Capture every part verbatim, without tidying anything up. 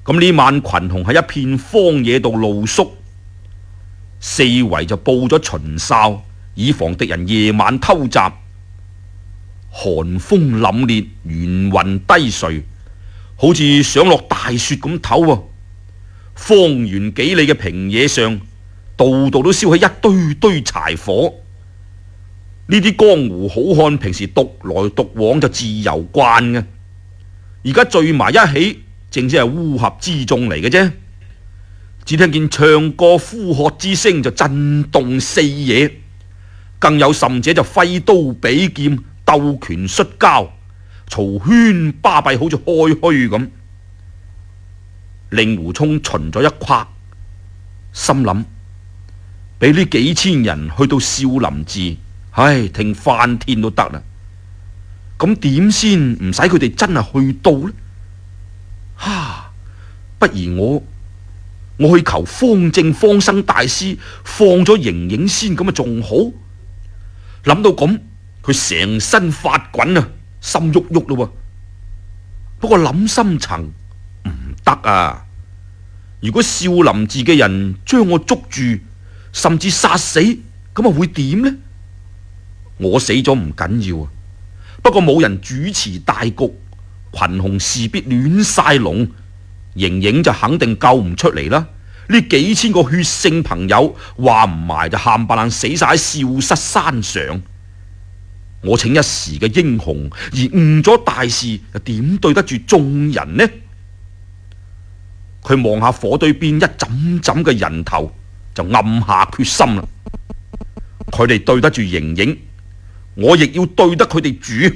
咁呢晚群雄喺一片荒野度露宿，四圍就布咗巡哨，以防敵人夜晚偷襲。寒風凜冽，懸雲低垂，好似想落大雪咁透喎。方圓幾里嘅平野上，度度都燒起一堆堆柴火。呢啲江湖好漢平時獨來獨往就自由慣嘅，而家聚埋一起，正正係烏合之眾嚟嘅啫。只聽見唱歌呼喝之聲就震動四野，更有甚者就揮刀比劍、鬥拳摔跤，嘈喧巴閉，好似開墟咁。令狐沖巡咗一框，心諗俾呢幾千人去到少林寺，唉，聽翻天都得啦。咁點先唔使佢哋真係去到呢？哈！不如我我去求方正方生大師放咗盈盈先，咁啊仲好。諗到咁，佢成身發滾啊，心喐喐咯。不過諗深層唔得啊！如果少林寺嘅人將我捉住，甚至殺死，咁啊會點呢？我死咗唔緊要啊，不過冇人主持大局，群雄勢必亂晒龍，盈盈就肯定救唔出嚟啦。呢幾千個血性朋友，話唔埋就冚唪唥死晒喺少室山上。我請一時嘅英雄，而誤咗大事，又點對得住眾人呢？佢望下火堆邊一枕枕嘅人頭，就暗下決心啦。佢哋對得住盈盈，我亦要對得佢哋住。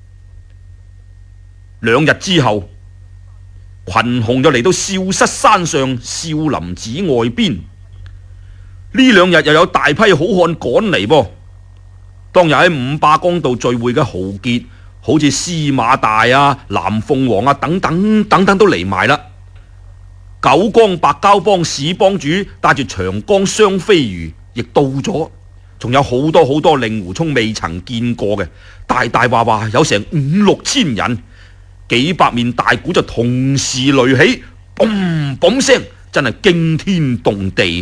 兩日之後，群雄就嚟到少室山上少林寺外邊。呢兩日又有大批好漢趕嚟噃。當日喺五霸崗道聚會嘅豪傑，好似司馬大啊、藍鳳凰啊等等等等都嚟埋啦。九江白膠幫史幫主帶住長江雙飛魚亦到咗，仲有好多好多令狐沖未曾見過嘅，大大話話有成五六千人，幾百面大鼓就同時擂起，嘣嘣聲，真係驚天動地。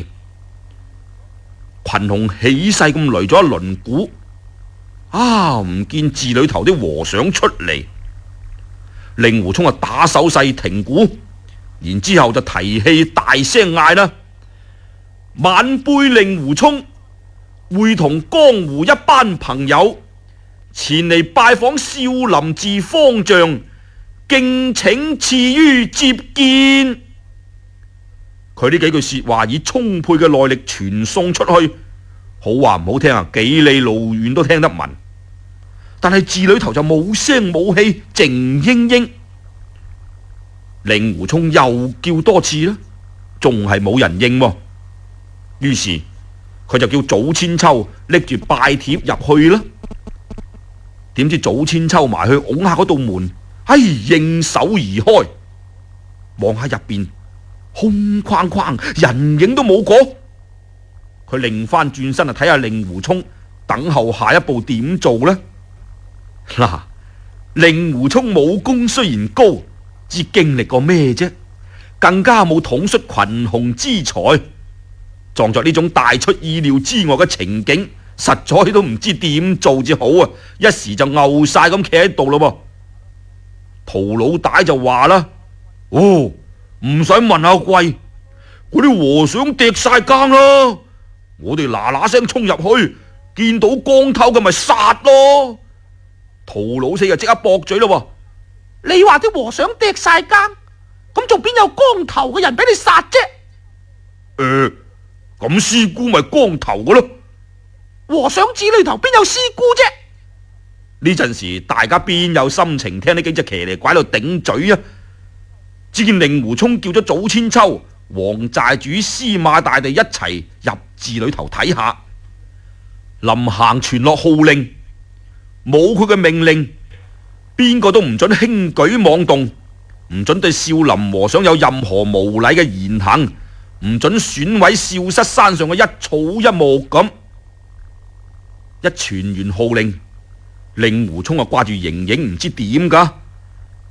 群雄起勢咁擂咗一輪鼓，啊，唔見寺裏頭啲和尚出嚟，令狐沖啊打手勢停鼓。然之後就提氣大聲嗌啦：晚輩令狐沖會同江湖一班朋友前嚟拜訪少林寺方丈，敬請賜於接見。佢呢幾句說話以充沛嘅內力傳送出去，好話唔好聽啊，幾里路遠都聽得聞。但係寺裏頭就冇聲冇氣，靜英英。令狐沖又叫多次啦，仲係冇人應。於是佢就叫祖千秋拎住拜帖入去啦。點知祖千秋埋去拱下嗰道門，唉，應手而開。望下入邊空框框，人影都冇個。佢擰翻轉身啊，睇下令狐沖等候下一步點做呢？嗱，令狐沖武功雖然高，知經歷過咩啫？更加冇統率群雄之才，撞着呢種大出意料之外嘅情景，實在都唔知點做至好啊！一時就嘔晒咁企喺度咯。陶老大就話啦：哦，唔使問阿貴，嗰啲和尚趯晒更啦，我哋嗱嗱聲衝入去，見到光頭嘅咪殺咯。陶老四就即刻駁嘴咯。 你話啲和尚趯晒更，咁仲邊有光頭嘅人俾你殺啫？ 誒，咁師姑咪光頭嘅咯。 和尚寺裏頭邊有師姑啫？ 呢陣時大家邊有心情聽呢幾隻騎呢拐喺度頂嘴啊？只見令狐沖叫咗祖千秋、黃寨主、司馬大帝一齊入寺裏頭睇下。臨行傳落號令，冇佢嘅命令，邊個都唔准輕舉妄動，唔准對少林和尚有任何無禮嘅言行，唔准損毀少室山上嘅一草一木咁。一傳完號令，令狐沖啊掛住盈盈唔知點噶，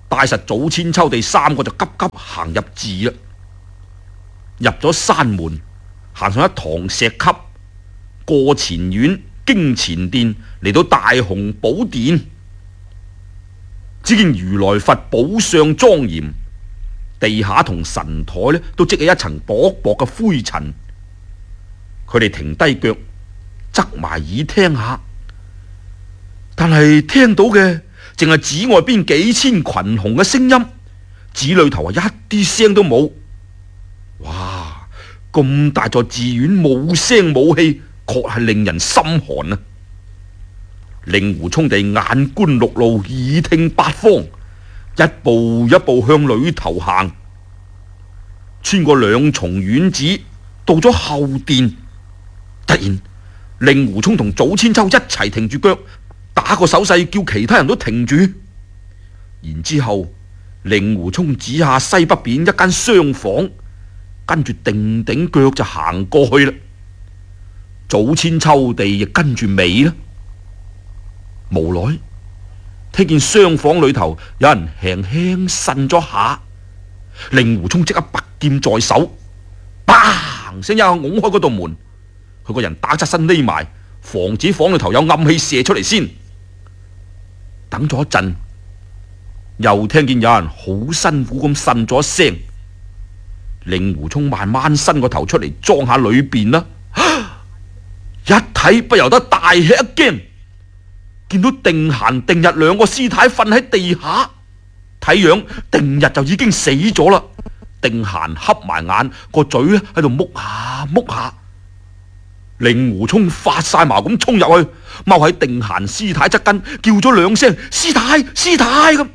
帶實祖千秋地三個就急急行入寺啦。入咗山門，行上一堂石級，過前院，經前殿，嚟到大雄寶殿。只見如來佛寶相莊嚴，地下同神台呢都積起一層薄薄嘅灰塵。佢哋停低腳，側埋耳聽下，但係聽到嘅淨係寺外邊幾千群雄嘅聲音，寺裏頭啊一啲聲都冇。哇！咁大座寺院冇聲冇氣，確係令人心寒啊！令狐沖地眼觀六路，耳聽八方，一步一步向裏頭行，穿過兩重院子，到咗後殿。突然，令狐沖同祖千秋一齊停住腳，打個手勢叫其他人都停住。然之後，令狐沖指下西北邊一間廂房，跟住定定腳就行過去啦。祖千秋地亦跟住尾啦。無奈聽見廂房裏頭有人輕輕呻咗下，令狐沖即刻拔劍在手，嘭聲一下拱開嗰道門。佢個人打側身匿埋，防止房裏頭有暗氣射出嚟先。等咗一陣，又聽見有人好辛苦咁呻咗一聲。令狐沖慢慢伸個頭出嚟裝下裏邊啦，一睇不由得大吃一驚，見到定閒定日兩個師太瞓喺地下，睇樣定日就已經死咗啦。定閒瞌埋眼，個嘴咧喺度喐下喐下。令狐沖發晒矛咁衝入去，踎喺定閒師太側跟，叫咗兩聲師太師太咁。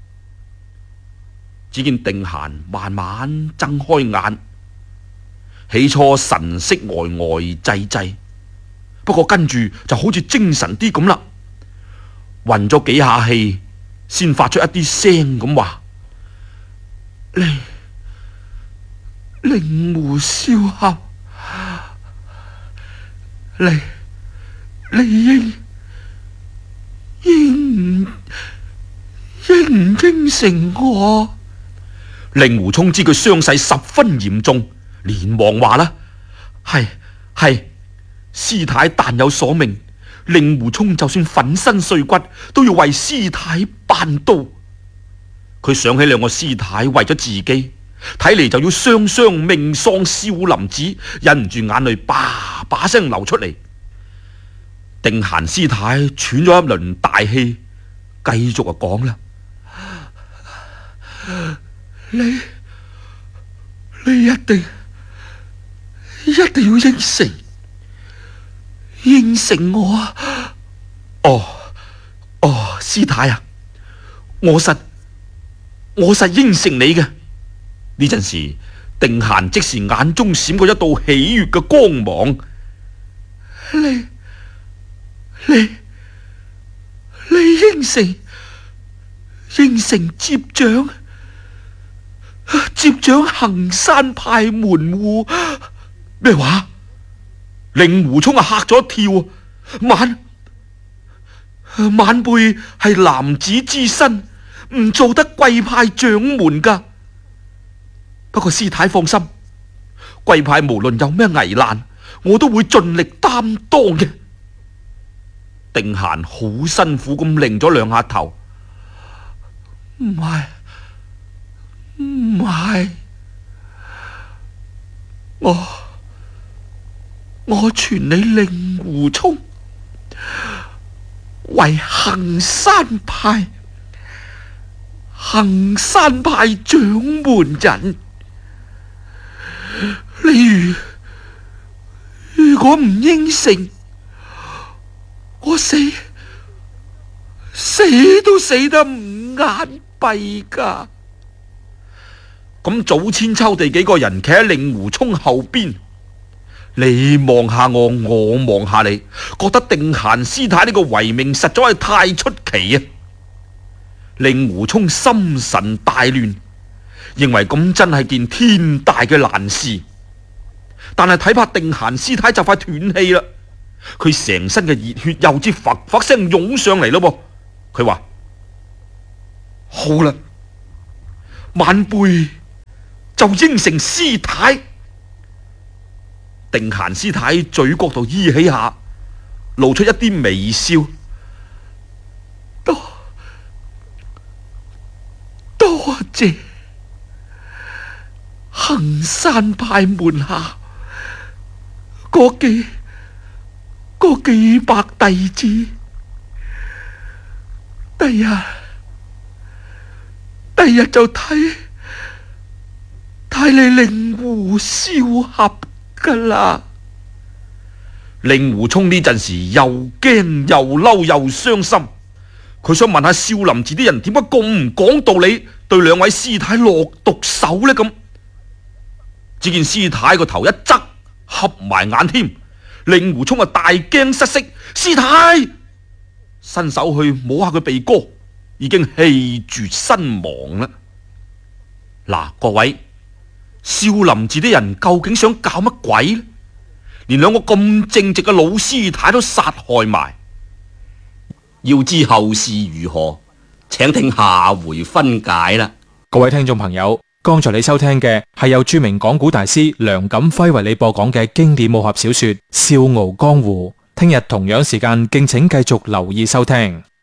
只見定閒慢慢睜開眼，起初神色呆呆滯滯，不過跟住就好似精神啲咁啦，運咗幾下氣，先發出一啲聲咁話：令令狐燒俠，你你應應應唔應承我？令狐沖知佢傷勢十分嚴重，連忙話啦：係係，師太但有所命，令狐沖就算粉身碎骨，都要為師太辦到。佢想起兩個師太為咗自己，睇嚟就要雙雙命喪少林寺，忍唔住眼淚叭叭聲流出嚟。定閒師太喘咗一輪大氣，繼續啊講啦：你你一定一定要應承應承我啊！哦哦，師太啊，我實我實應承你嘅。呢陣時，定閒即時眼中閃過一道喜悅嘅光芒。你你你應承應承接掌接掌衡山派門戶？咩話？令狐沖啊嚇咗一跳，晚晚輩係男子之身，唔做得貴派掌門噶。不過師太放心，貴派無論有咩危難，我都會盡力擔當嘅。定閒好辛苦咁擰咗兩下頭，唔係唔係，我我傳你令狐沖為衡山派衡山派掌門人。你如如果唔應承，我死死都死得唔眼閉噶。咁祖千秋地幾個人企喺令狐沖後邊，你望下我，我望下你，覺得定閒師太呢個遺命實在係太出奇啊！令狐沖心神大亂，認為咁真係件天大嘅難事。但係睇怕定閒師太就快斷氣啦，佢成身嘅熱血又至發發聲湧上嚟咯噃。佢話：好啦， 晚輩就應承師太。定閒師太嘴角度依起下，露出一啲微笑。多多謝衡山派門下嗰幾嗰幾百弟子，第日第日就睇睇你令狐燒合噶啦。令狐沖呢陣時又驚又嬲又傷心，佢想問下少林寺啲人點解咁唔講道理，對兩位師太落毒手呢？咁只見師太個頭一側，合埋眼添。令狐沖啊大驚失色，師太伸手去摸下佢鼻哥，已經氣絕身亡啦。嗱，各位，少林寺啲人究竟想搞乜鬼呢？連兩個咁正直嘅老師太都殺害埋。 要知後事如何，請聽下回分解啦。 各位聽眾朋友，剛才你收聽嘅係由著名講古大師梁錦輝為你播講嘅經典武俠小說《笑傲江湖》。聽日同樣時間敬請繼續留意收聽。